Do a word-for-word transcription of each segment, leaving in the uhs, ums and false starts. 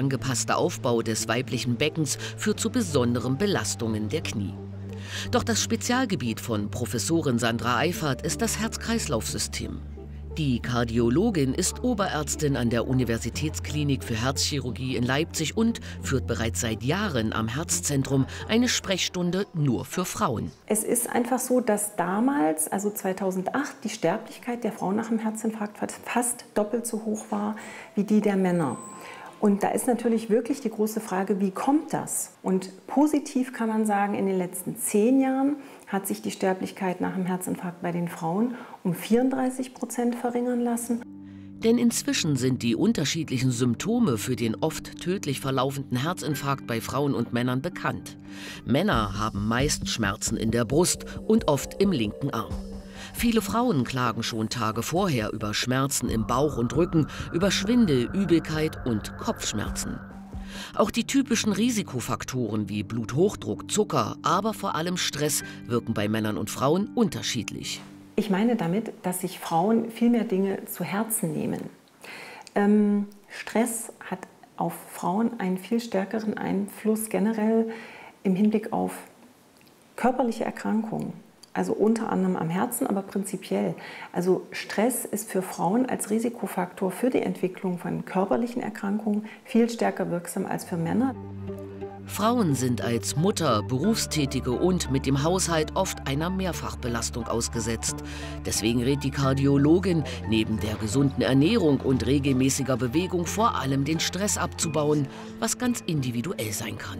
angepasste Aufbau des weiblichen Beckens führt zu besonderen Belastungen der Knie. Doch das Spezialgebiet von Professorin Sandra Eifert ist das Herz-Kreislauf-System. Die Kardiologin ist Oberärztin an der Universitätsklinik für Herzchirurgie in Leipzig und führt bereits seit Jahren am Herzzentrum eine Sprechstunde nur für Frauen. Es ist einfach so, dass damals, also zweitausendacht, die Sterblichkeit der Frauen nach dem Herzinfarkt fast doppelt so hoch war wie die der Männer. Und da ist natürlich wirklich die große Frage, wie kommt das? Und positiv kann man sagen, in den letzten zehn Jahren hat sich die Sterblichkeit nach dem Herzinfarkt bei den Frauen um vierunddreißig Prozent verringern lassen. Denn inzwischen sind die unterschiedlichen Symptome für den oft tödlich verlaufenden Herzinfarkt bei Frauen und Männern bekannt. Männer haben meist Schmerzen in der Brust und oft im linken Arm. Viele Frauen klagen schon Tage vorher über Schmerzen im Bauch und Rücken, über Schwindel, Übelkeit und Kopfschmerzen. Auch die typischen Risikofaktoren wie Bluthochdruck, Zucker, aber vor allem Stress wirken bei Männern und Frauen unterschiedlich. Ich meine damit, dass sich Frauen viel mehr Dinge zu Herzen nehmen. Ähm, Stress hat auf Frauen einen viel stärkeren Einfluss generell im Hinblick auf körperliche Erkrankungen. Also unter anderem am Herzen, aber prinzipiell. Also Stress ist für Frauen als Risikofaktor für die Entwicklung von körperlichen Erkrankungen viel stärker wirksam als für Männer. Frauen sind als Mutter, Berufstätige und mit dem Haushalt oft einer Mehrfachbelastung ausgesetzt. Deswegen rät die Kardiologin, neben der gesunden Ernährung und regelmäßiger Bewegung vor allem den Stress abzubauen, was ganz individuell sein kann.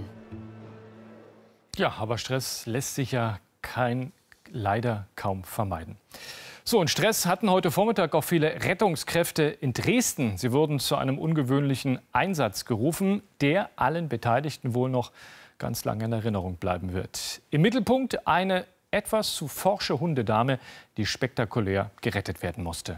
Ja, aber Stress lässt sich ja kein leider kaum vermeiden. So, und Stress hatten heute Vormittag auch viele Rettungskräfte in Dresden. Sie wurden zu einem ungewöhnlichen Einsatz gerufen, der allen Beteiligten wohl noch ganz lange in Erinnerung bleiben wird. Im Mittelpunkt eine etwas zu forsche Hundedame, die spektakulär gerettet werden musste.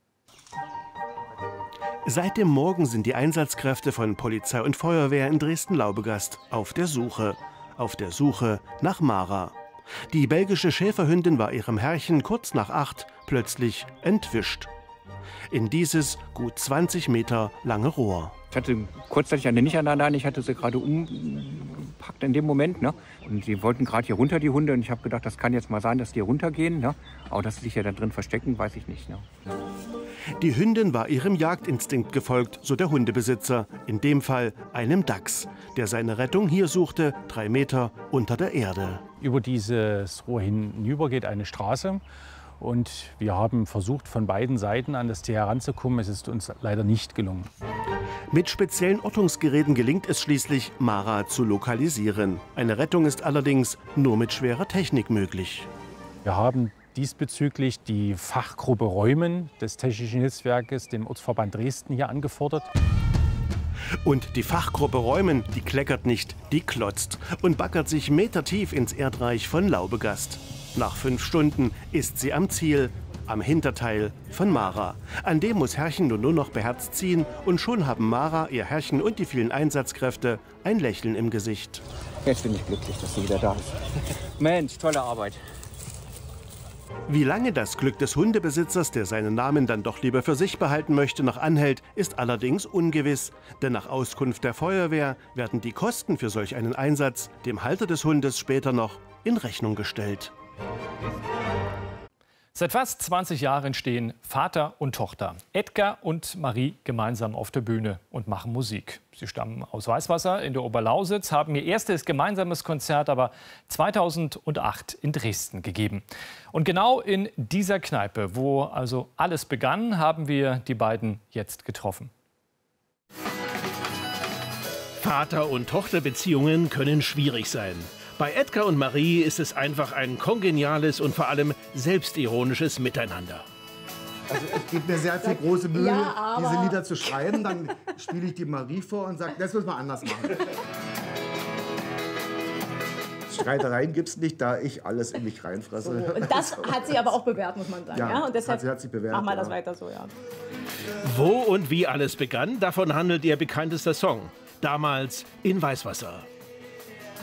Seit dem Morgen sind die Einsatzkräfte von Polizei und Feuerwehr in Dresden-Laubegast auf der Suche. Auf der Suche nach Mara. Die belgische Schäferhündin war ihrem Herrchen kurz nach acht plötzlich entwischt. In dieses gut zwanzig Meter lange Rohr. Ich hatte kurzzeitig eine nicht an der Leine, ich hatte sie gerade umpackt in dem Moment. Ne? Und sie wollten gerade hier runter, die Hunde. Und ich habe gedacht, das kann jetzt mal sein, dass die runtergehen. Ne? Aber dass sie sich ja da drin verstecken, weiß ich nicht. Ne? Die Hündin war ihrem Jagdinstinkt gefolgt, so der Hundebesitzer. In dem Fall einem Dachs, der seine Rettung hier suchte, drei Meter unter der Erde. Über dieses Rohr hinüber geht eine Straße. Und wir haben versucht, von beiden Seiten an das Tier heranzukommen. Es ist uns leider nicht gelungen. Mit speziellen Ortungsgeräten gelingt es schließlich, Mara zu lokalisieren. Eine Rettung ist allerdings nur mit schwerer Technik möglich. Wir haben diesbezüglich die Fachgruppe Räumen des Technischen Hilfswerkes, dem Ortsverband Dresden, hier angefordert. Und die Fachgruppe Räumen, die kleckert nicht, die klotzt und baggert sich metertief ins Erdreich von Laubegast. Nach fünf Stunden ist sie am Ziel, am Hinterteil von Mara. An dem muss Herrchen nur, nur noch beherzt ziehen und schon haben Mara, ihr Herrchen und die vielen Einsatzkräfte ein Lächeln im Gesicht. Jetzt bin ich glücklich, dass sie wieder da ist. Mensch, tolle Arbeit. Wie lange das Glück des Hundebesitzers, der seinen Namen dann doch lieber für sich behalten möchte, noch anhält, ist allerdings ungewiss. Denn nach Auskunft der Feuerwehr werden die Kosten für solch einen Einsatz dem Halter des Hundes später noch in Rechnung gestellt. Seit fast zwanzig Jahren stehen Vater und Tochter, Edgar und Marie, gemeinsam auf der Bühne und machen Musik. Sie stammen aus Weißwasser in der Oberlausitz, haben ihr erstes gemeinsames Konzert aber zweitausendacht in Dresden gegeben. Und genau in dieser Kneipe, wo also alles begann, haben wir die beiden jetzt getroffen. Vater- und Tochterbeziehungen können schwierig sein. Bei Edgar und Marie ist es einfach ein kongeniales und vor allem selbstironisches Miteinander. Also es gibt mir sehr viel große Mühe, ja, diese Lieder zu schreiben. Dann spiele ich die Marie vor und sage, das müssen wir anders machen. Streitereien gibt es nicht, da ich alles in mich reinfresse. So, und das hat sie aber auch bewährt, muss man sagen. Ja, ja? Und deshalb hat sie, hat sie bewährt, machen wir das ja. weiter so, ja. Wo und wie alles begann, davon handelt ihr bekanntester Song. Damals in Weißwasser.